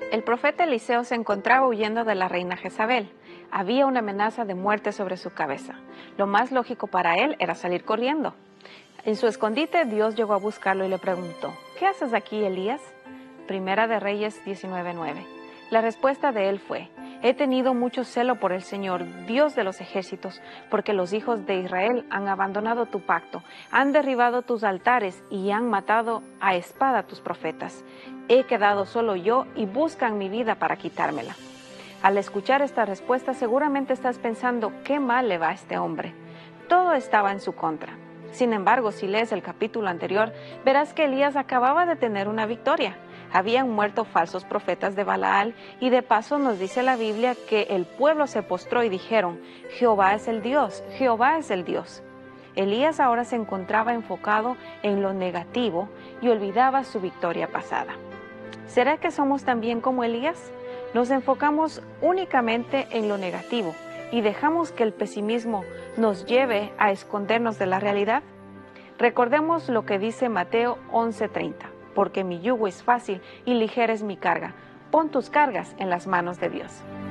El profeta Eliseo se encontraba huyendo de la reina Jezabel. Había una amenaza de muerte sobre su cabeza. Lo más lógico para él era salir corriendo. En su escondite, Dios llegó a buscarlo y le preguntó: ¿Qué haces aquí, Elías? Primera de Reyes 19:9. La respuesta de él fue: he tenido mucho celo por el Señor, Dios de los ejércitos, porque los hijos de Israel han abandonado tu pacto, han derribado tus altares y han matado a espada a tus profetas. He quedado solo yo y buscan mi vida para quitármela. Al escuchar esta respuesta, seguramente estás pensando: ¿qué mal le va a este hombre? Todo estaba en su contra. Sin embargo, si lees el capítulo anterior, verás que Elías acababa de tener una victoria. Habían muerto falsos profetas de Balaal y de paso nos dice la Biblia que el pueblo se postró y dijeron: Jehová es el Dios, Jehová es el Dios. Elías ahora se encontraba enfocado en lo negativo y olvidaba su victoria pasada. ¿Será que somos también como Elías? Nos enfocamos únicamente en lo negativo y dejamos que el pesimismo nos lleve a escondernos de la realidad. Recordemos lo que dice Mateo 11:30, porque mi yugo es fácil y ligera es mi carga. Pon tus cargas en las manos de Dios.